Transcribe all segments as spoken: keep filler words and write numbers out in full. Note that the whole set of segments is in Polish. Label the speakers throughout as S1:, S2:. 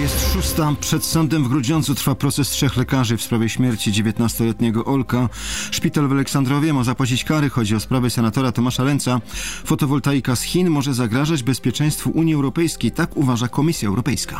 S1: Jest szósta. Przed sądem w Grudziądzu trwa proces trzech lekarzy w sprawie śmierci dziewiętnastoletniego Olka. Szpital w Aleksandrowie ma zapłacić kary. Chodzi o sprawę senatora Tomasza Lęca. Fotowoltaika z Chin może zagrażać bezpieczeństwu Unii Europejskiej. Tak uważa Komisja Europejska.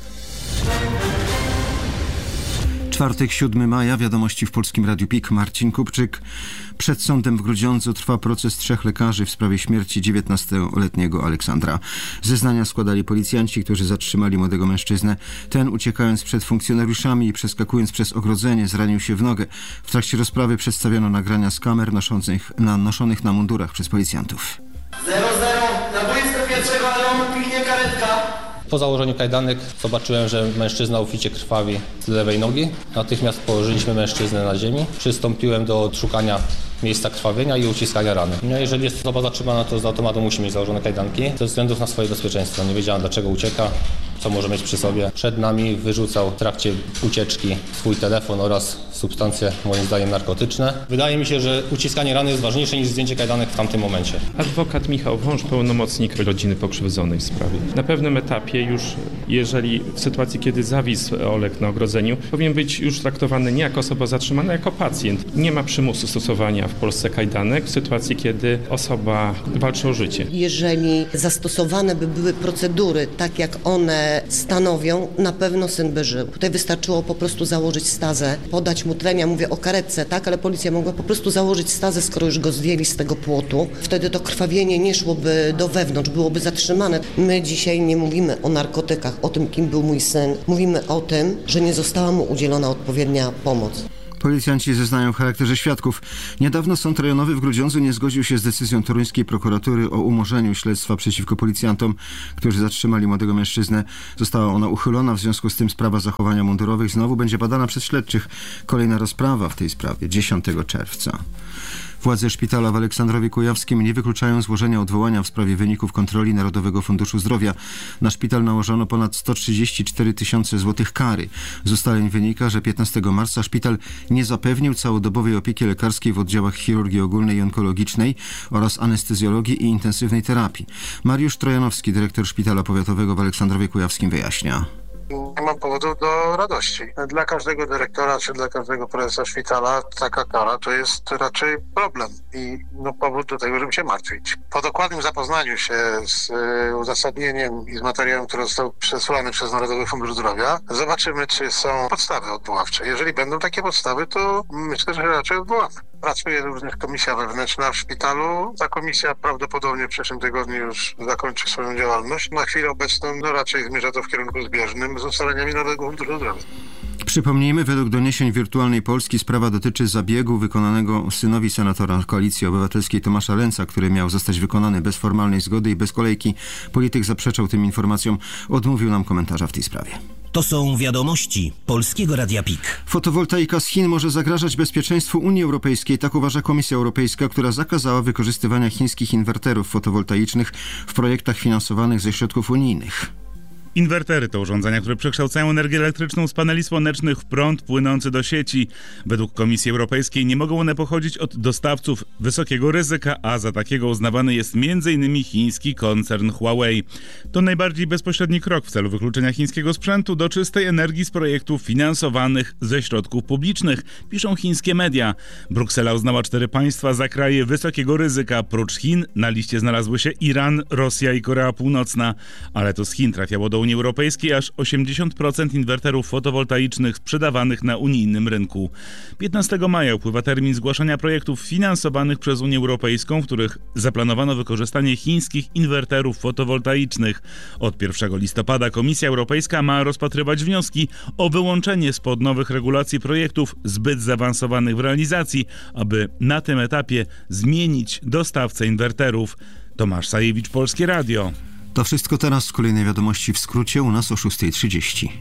S1: Czwartek, siódmego maja, wiadomości w Polskim Radiu P I K. Marcin Kupczyk. Przed sądem w Grudziądzu trwa proces trzech lekarzy w sprawie śmierci dziewiętnastoletniego Aleksandra. Zeznania składali policjanci, którzy zatrzymali młodego mężczyznę. Ten, uciekając przed funkcjonariuszami i przeskakując przez ogrodzenie, zranił się w nogę. W trakcie rozprawy przedstawiono nagrania z kamer noszących na, noszonych na mundurach przez policjantów.
S2: zero zero na boisko pierwszego alarmu pilnie karetka.
S3: Po założeniu kajdanek zobaczyłem, że mężczyzna obficie krwawi z lewej nogi. Natychmiast położyliśmy mężczyznę na ziemi. Przystąpiłem do odszukania miejsca krwawienia i uciskania rany. No, jeżeli jest osoba zatrzymana, to z automatu musi mieć założone kajdanki ze względów na swoje bezpieczeństwo. Nie wiedziałem, dlaczego ucieka, co może mieć przy sobie. Przed nami wyrzucał w trakcie ucieczki swój telefon oraz substancje, moim zdaniem, narkotyczne. Wydaje mi się, że uciskanie rany jest ważniejsze niż zdjęcie kajdanek w tamtym momencie.
S4: Adwokat Michał Wąż, pełnomocnik rodziny pokrzywdzonej w sprawie. Na pewnym etapie już, jeżeli w sytuacji, kiedy zawisł Olek na ogrodzeniu, powinien być już traktowany nie jako osoba zatrzymana, jako pacjent. Nie ma przymusu stosowania w Polsce kajdanek w sytuacji, kiedy osoba walczy o życie.
S5: Jeżeli zastosowane by były procedury tak, jak one stanowią, na pewno syn by żył. Tutaj wystarczyło po prostu założyć stazę, podać mu tlenia, mówię o karetce, tak, ale policja mogła po prostu założyć stazę, skoro już go zdjęli z tego płotu. Wtedy to krwawienie nie szłoby do wewnątrz, byłoby zatrzymane. My dzisiaj nie mówimy o narkotykach, o tym, kim był mój syn. Mówimy o tym, że nie została mu udzielona odpowiednia pomoc.
S1: Policjanci zeznają w charakterze świadków. Niedawno Sąd Rejonowy w Grudziądzu nie zgodził się z decyzją toruńskiej prokuratury o umorzeniu śledztwa przeciwko policjantom, którzy zatrzymali młodego mężczyznę. Została ona uchylona, w związku z tym sprawa zachowania mundurowych znowu będzie badana przez śledczych. Kolejna rozprawa w tej sprawie dziesiątego czerwca. Władze szpitala w Aleksandrowie Kujawskim nie wykluczają złożenia odwołania w sprawie wyników kontroli Narodowego Funduszu Zdrowia. Na szpital nałożono ponad sto trzydzieści cztery tysiące złotych kary. Z ustaleń wynika, że piętnastego marca szpital nie zapewnił całodobowej opieki lekarskiej w oddziałach chirurgii ogólnej i onkologicznej oraz anestezjologii i intensywnej terapii. Mariusz Trojanowski, dyrektor szpitala powiatowego w Aleksandrowie Kujawskim, wyjaśnia.
S6: Nie mam powodu do radości. Dla każdego dyrektora czy dla każdego prezesa szpitala taka kara to jest raczej problem i no, powód do tego, żeby się martwić. Po dokładnym zapoznaniu się z y, uzasadnieniem i z materiałem, który został przesłany przez Narodowy Fundusz Zdrowia, zobaczymy, czy są podstawy odwoławcze. Jeżeli będą takie podstawy, to myślę, że raczej odwołamy. Pracuje również komisja wewnętrzna w szpitalu. Ta komisja prawdopodobnie w przyszłym tygodniu już zakończy swoją działalność. Na chwilę obecną no, raczej zmierza to w kierunku zbieżnym z ustaleniami Narodowego Funduszu Zdrowia.
S1: Przypomnijmy, według doniesień Wirtualnej Polski sprawa dotyczy zabiegu wykonanego synowi senatora Koalicji Obywatelskiej Tomasza Lęca, który miał zostać wykonany bez formalnej zgody i bez kolejki. Polityk zaprzeczał tym informacjom, odmówił nam komentarza w tej sprawie.
S7: To są wiadomości Polskiego Radia P I K.
S1: Fotowoltaika z Chin może zagrażać bezpieczeństwu Unii Europejskiej, tak uważa Komisja Europejska, która zakazała wykorzystywania chińskich inwerterów fotowoltaicznych w projektach finansowanych ze środków unijnych.
S8: Inwertery to urządzenia, które przekształcają energię elektryczną z paneli słonecznych w prąd płynący do sieci. Według Komisji Europejskiej nie mogą one pochodzić od dostawców wysokiego ryzyka, a za takiego uznawany jest między innymi chiński koncern Huawei. To najbardziej bezpośredni krok w celu wykluczenia chińskiego sprzętu do czystej energii z projektów finansowanych ze środków publicznych, piszą chińskie media. Bruksela uznała cztery państwa za kraje wysokiego ryzyka. Prócz Chin na liście znalazły się Iran, Rosja i Korea Północna. Ale to z Chin trafiało do Unii Europejskiej aż osiemdziesiąt procent inwerterów fotowoltaicznych sprzedawanych na unijnym rynku. piętnastego maja upływa termin zgłaszania projektów finansowanych przez Unię Europejską, w których zaplanowano wykorzystanie chińskich inwerterów fotowoltaicznych. Od pierwszego listopada Komisja Europejska ma rozpatrywać wnioski o wyłączenie spod nowych regulacji projektów zbyt zaawansowanych w realizacji, aby na tym etapie zmienić dostawcę inwerterów. Tomasz Sajewicz, Polskie Radio.
S1: To wszystko teraz, kolejne wiadomości w skrócie u nas o szósta trzydzieści.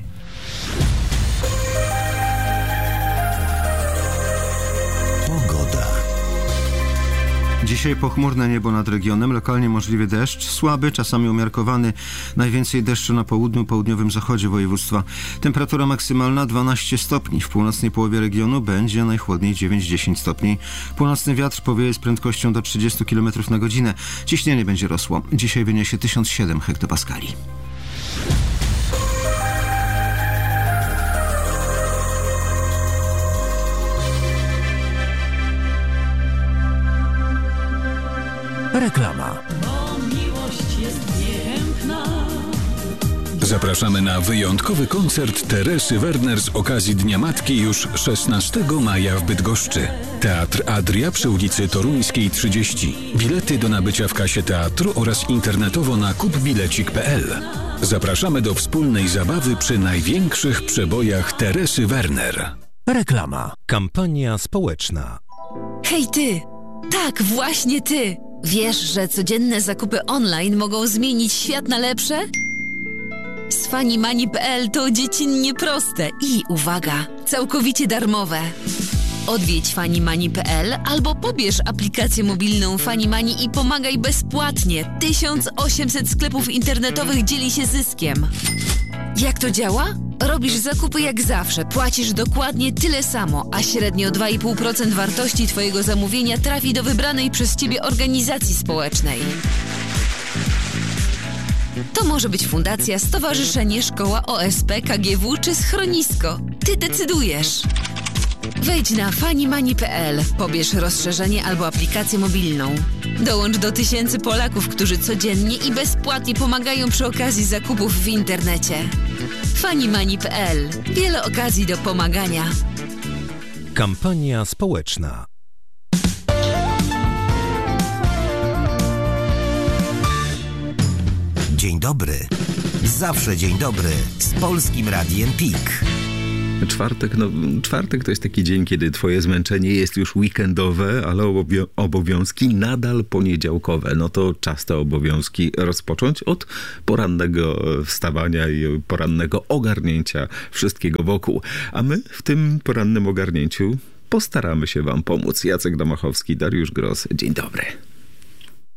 S1: Dzisiaj pochmurne niebo nad regionem, lokalnie możliwy deszcz, słaby, czasami umiarkowany, najwięcej deszczu na południu, południowym zachodzie województwa. Temperatura maksymalna dwanaście stopni, w północnej połowie regionu będzie najchłodniej dziewięć do dziesięciu stopni. Północny wiatr powieje z prędkością do trzydziestu kilometrów na godzinę. Ciśnienie będzie rosło, dzisiaj wyniesie tysiąc siedem hektopaskali.
S7: Reklama.
S9: Zapraszamy na wyjątkowy koncert Teresy Werner z okazji Dnia Matki już szesnastego maja w Bydgoszczy. Teatr Adria przy ulicy Toruńskiej trzydzieści. Bilety do nabycia w kasie teatru oraz internetowo na kupbilecik kropka p l. Zapraszamy do wspólnej zabawy przy największych przebojach Teresy Werner.
S7: Reklama. Kampania społeczna.
S10: Hej ty! Tak, właśnie ty! Wiesz, że codzienne zakupy online mogą zmienić świat na lepsze? Z Fanimani kropka p l to dziecinnie proste i, uwaga, całkowicie darmowe. Odwiedź Fanimani kropka p l albo pobierz aplikację mobilną Fanimani i pomagaj bezpłatnie. tysiąc osiemset sklepów internetowych dzieli się zyskiem. Jak to działa? Robisz zakupy jak zawsze, płacisz dokładnie tyle samo, a średnio dwa i pół procent wartości Twojego zamówienia trafi do wybranej przez Ciebie organizacji społecznej. To może być fundacja, stowarzyszenie, szkoła, O S P, K G W czy schronisko. Ty decydujesz. Wejdź na fanimani kropka p l, pobierz rozszerzenie albo aplikację mobilną. Dołącz do tysięcy Polaków, którzy codziennie i bezpłatnie pomagają przy okazji zakupów w internecie. Fanimani kropka p l. Wiele okazji do pomagania.
S7: Kampania społeczna.
S11: Dzień dobry. Zawsze dzień dobry z Polskim Radiem P I K.
S12: Czwartek, no, czwartek to jest taki dzień, kiedy twoje zmęczenie jest już weekendowe, ale obowią- obowiązki nadal poniedziałkowe. No to czas te obowiązki rozpocząć od porannego wstawania i porannego ogarnięcia wszystkiego wokół. A my w tym porannym ogarnięciu postaramy się wam pomóc. Jacek Domachowski, Dariusz Gros. Dzień dobry.